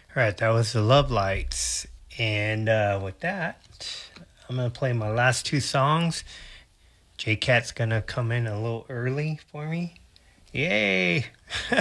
All right, that was the Love Lights. And with that, I'm going to play my last two songs. J Cat's going to come in a little early for me. Yay!